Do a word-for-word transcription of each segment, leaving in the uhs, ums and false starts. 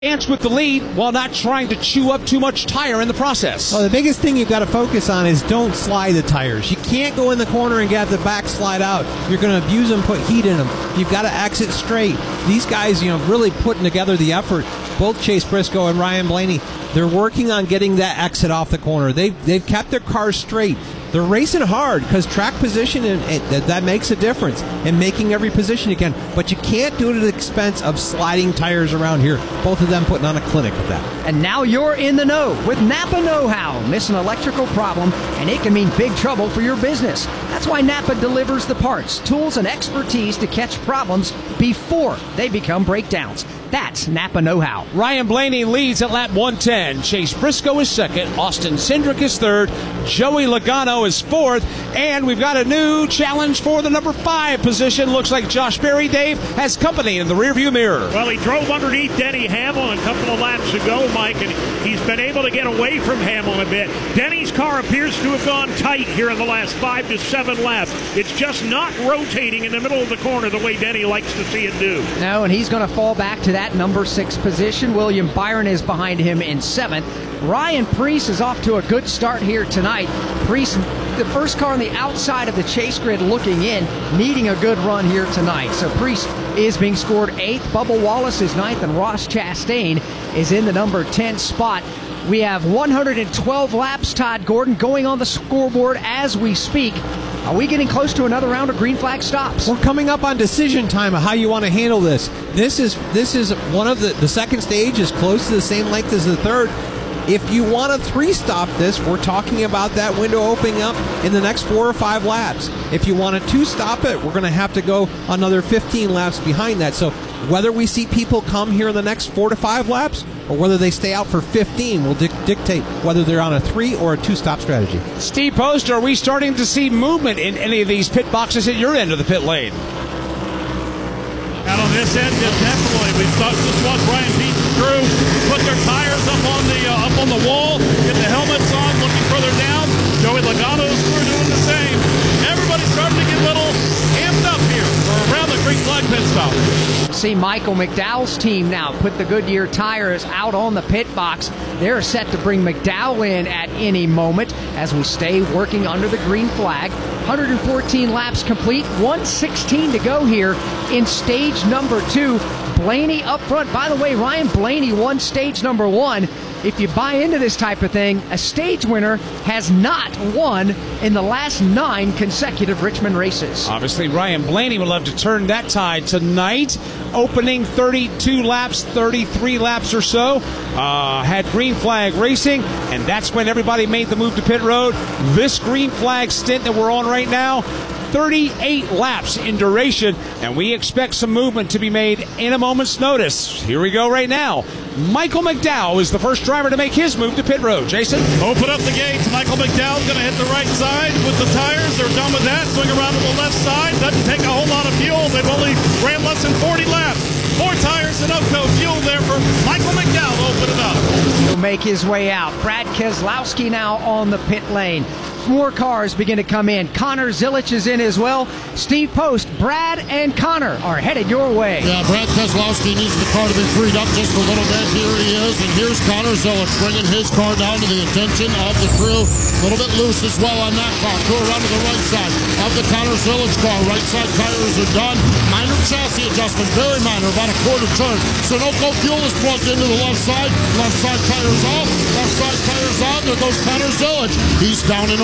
Chance with the lead while not trying to chew up too much tire in the process. Well, the biggest thing you've got to focus on is don't slide the tires. You can't go in the corner and get the back slide out. You're going to abuse them, put heat in them. You've got to exit straight. These guys, you know, really putting together the effort. Both Chase Briscoe and Ryan Blaney, they're working on getting that exit off the corner. They've, they've kept their cars straight. They're racing hard because track position, and, and that makes a difference in making every position you can. But you can't do it at the expense of sliding tires around here. Both of them putting on a clinic with that. And now you're in the know with Napa Know-How. Miss an electrical problem, and it can mean big trouble for your business. That's why Napa delivers the parts, tools, and expertise to catch problems before they become breakdowns. That's Napa Know-How. Ryan Blaney leads at lap one ten. Chase Briscoe is second. Austin Cindric is third. Joey Logano is fourth. And we've got a new challenge for the number five position. Looks like Josh Berry, Dave, has company in the rearview mirror. Well, he drove underneath Denny Hamlin a couple of laps ago, Mike, and he's been able to get away from Hamlin a bit. Denny's car appears to have gone tight here in the last five to seven laps. It's just not rotating in the middle of the corner the way Denny likes to see it do. No, and he's going to fall back to that That number six position. William Byron is behind him in seventh. Ryan Preece is off to a good start here tonight. Preece, the first car on the outside of the chase grid looking in, needing a good run here tonight. So Preece is being scored eighth. Bubba Wallace is ninth, and Ross Chastain is in the number ten spot. We have one hundred twelve laps, Todd Gordon, going on the scoreboard as we speak. Are we getting close to another round of green flag stops? We're coming up on decision time of how you want to handle this. This is this is one of the the second stage is close to the same length as the third. If you want to three-stop this, we're talking about that window opening up in the next four or five laps. If you want to two-stop it, we're going to have to go another fifteen laps behind that. So whether we see people come here in the next four to five laps or whether they stay out for fifteen will dic- dictate whether they're on a three or a two-stop strategy. Steve Post, are we starting to see movement in any of these pit boxes at your end of the pit lane? Out on this end, definitely. We've just watched Brian Pete's crew put their tires up on the uh, up on the wall, get the helmets on, looking further down. Joey Logano's crew doing the same. Everybody's starting to get a little amped up here for around the green flag pit stop. See Michael McDowell's team now put the Goodyear tires out on the pit box. They're set to bring McDowell in at any moment as we stay working under the green flag. one hundred fourteen laps complete, one sixteen to go here in stage number two. Blaney up front. By the way, Ryan Blaney won stage number one. If you buy into this type of thing, a stage winner has not won in the last nine consecutive Richmond races. Obviously, Ryan Blaney would love to turn that tide tonight. Opening thirty-two laps, thirty-three laps or so. Uh, had green flag racing, and that's when everybody made the move to pit road. This green flag stint that we're on right now, thirty-eight laps in duration, and we expect some movement to be made in a moment's notice. Here we go right now. Michael McDowell is the first driver to make his move to pit road. Jason? Open up the gates. Michael McDowell's going to hit the right side with the tires. They're done with that. Swing around to the left side. Doesn't take a whole lot of fuel. They've only ran less than forty laps. Four tires and Oco fuel there for Michael McDowell. Open it up. He'll make his way out. Brad Keselowski now on the pit lane. More cars begin to come in. Connor Zilic is in as well. Steve Post, Brad, and Connor are headed your way. Yeah, Brad Keselowski needs the car to be freed up just a little bit. Here he is, and here's Connor Zilic bringing his car down to the attention of the crew. A little bit loose as well on that car. Go around to the right side of the Connor Zilic car. Right side tires are done. Minor chassis adjustment, very minor, about a quarter turn. Sunoco fuel is plugged into the left side. Left side tires off. Left side tires on. There goes Connor Zilic. He's down and away.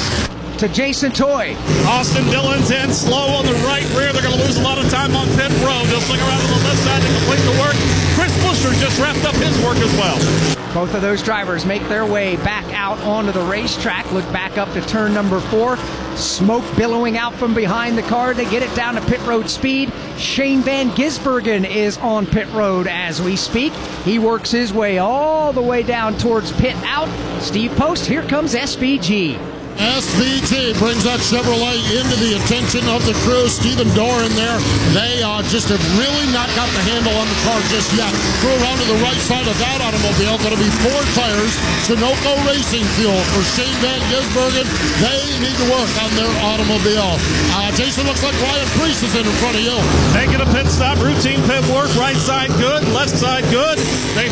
To Jason Toy. Austin Dillon's in slow on the right rear. They're going to lose a lot of time on pit road. They'll swing around to the left side to complete the work. Chris Buescher just wrapped up his work as well. Both of those drivers make their way back out onto the racetrack. Look back up to turn number four. Smoke billowing out from behind the car to get it down to pit road speed. Shane Van Gisbergen is on pit road as we speak. He works his way all the way down towards pit out. Steve Post, here comes S V G. S V G brings that Chevrolet into the attention of the crew. Stephen Doran there. They uh, just have really not got the handle on the car just yet. Go around to the right side of that automobile. Going to be four tires. Sunoco Racing Fuel for Shane Van Gisbergen. They need to work on their automobile. Uh, Jason, looks like Ryan Preece is in in front of you. Making a pit stop. Routine pit work. Right side good. Left side good. They